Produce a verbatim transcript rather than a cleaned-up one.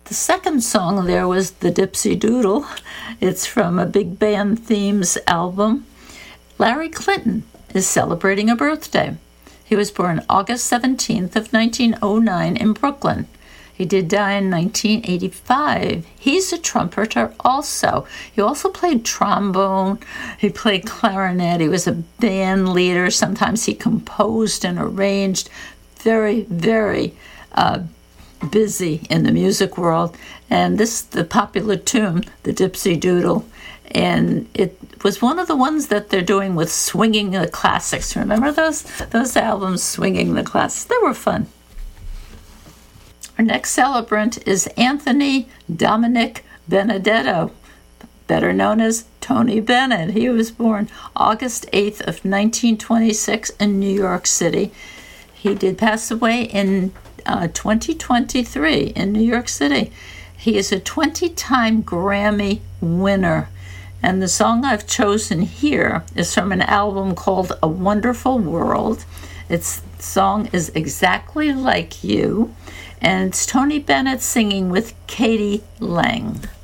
The second song there was The Dipsy Doodle. It's from a Big Band Themes album. Larry Clinton is celebrating a birthday. He was born August seventeenth of nineteen oh nine in Brooklyn. He did die in nineteen eighty-five. He's a trumpeter also. He also played trombone. He played clarinet. He was a band leader. Sometimes he composed and arranged. Very, very uh, busy in the music world. And this, the popular tune, the Dipsy Doodle, and it was one of the ones that they're doing with Swinging the Classics. Remember those those albums, Swinging the Classics? They were fun. Our next celebrant is Anthony Dominic Benedetto, better known as Tony Bennett. He was born August eighth of nineteen twenty-six in New York City. He did pass away in uh, twenty twenty-three in New York City. He is a twenty-time Grammy winner. And the song I've chosen here is from an album called A Wonderful World. Its song is Exactly Like You. And it's Tony Bennett singing with Katie Lang.